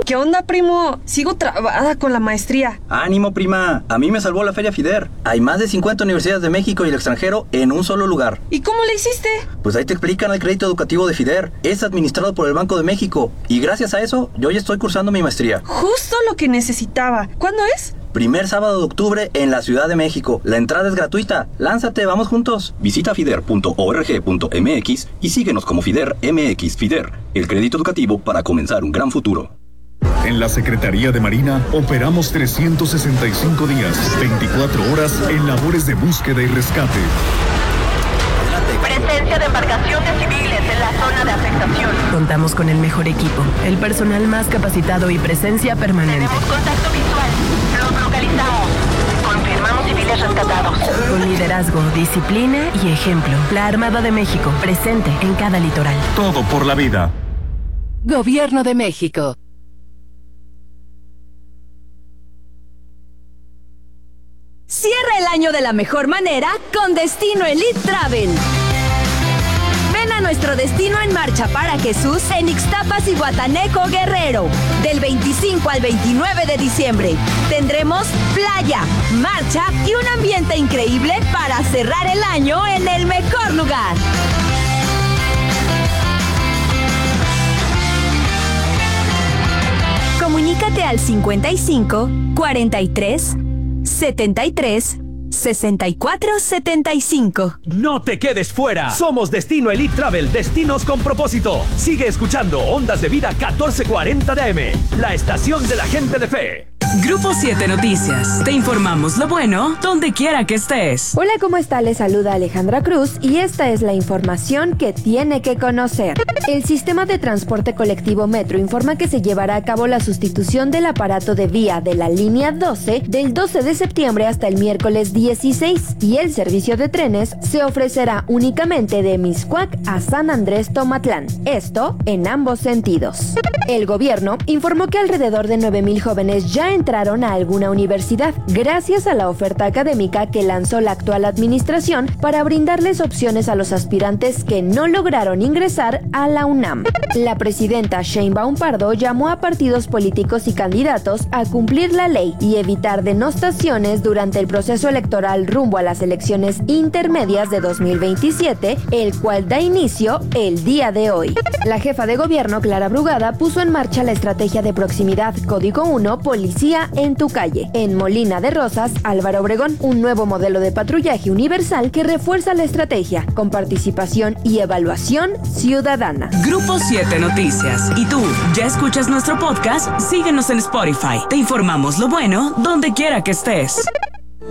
¿Qué onda, primo? Sigo trabada con la maestría. ¡Ánimo, prima! A mí me salvó la Feria FIDER. Hay más de 50 universidades de México y el extranjero en un solo lugar. ¿Y cómo le hiciste? Pues ahí te explican el crédito educativo de FIDER. Es administrado por el Banco de México. Y gracias a eso, yo ya estoy cursando mi maestría. Justo lo que necesitaba. ¿Cuándo es? Primer sábado de octubre en la Ciudad de México. La entrada es gratuita. Lánzate, vamos juntos. Visita fider.org.mx y síguenos como FIDER MX. FIDER, el crédito educativo para comenzar un gran futuro. En la Secretaría de Marina operamos 365 días, 24 horas en labores de búsqueda y rescate. Presencia de embarcaciones civiles en la zona de afectación. Contamos con el mejor equipo, el personal más capacitado y presencia permanente. Tenemos contacto visual. Los localizamos. Confirmamos civiles rescatados. Con liderazgo, disciplina y ejemplo. La Armada de México, presente en cada litoral. Todo por la vida. Gobierno de México. Cierra el año de la mejor manera con Destino Elite Travel. Ven a nuestro Destino en Marcha para Jesús en Ixtapas y Guataneco, Guerrero. Del 25 al 29 de diciembre. Tendremos playa, marcha y un ambiente increíble para cerrar el año en el mejor lugar. Comunícate al 55 43 73 64 75. No te quedes fuera. Somos Destino Elite Travel, destinos con propósito. Sigue escuchando Ondas de Vida 1440 de AM, la estación de la gente de fe. Grupo 7 Noticias. Te informamos lo bueno donde quiera que estés. Hola, ¿cómo está? Les saluda Alejandra Cruz y esta es la información que tiene que conocer. El sistema de transporte colectivo Metro informa que se llevará a cabo la sustitución del aparato de vía de la línea 12 del 12 de septiembre hasta el miércoles 16 y el servicio de trenes se ofrecerá únicamente de Mixcoac a San Andrés Tomatlán. Esto en ambos sentidos. El gobierno informó que alrededor de 9,000 jóvenes ya entraron a alguna universidad gracias a la oferta académica que lanzó la actual administración para brindarles opciones a los aspirantes que no lograron ingresar a la UNAM. La presidenta Sheinbaum Pardo llamó a partidos políticos y candidatos a cumplir la ley y evitar denostaciones durante el proceso electoral rumbo a las elecciones intermedias de 2027, el cual da inicio el día de hoy. La jefa de gobierno, Clara Brugada, puso en marcha la estrategia de proximidad Código 1 Policía en tu calle. En Molina de Rosas, Álvaro Obregón, un nuevo modelo de patrullaje universal que refuerza la estrategia con participación y evaluación ciudadana. Grupo 7 Noticias. ¿Y tú, ya escuchas nuestro podcast? Síguenos en Spotify. Te informamos lo bueno donde quiera que estés.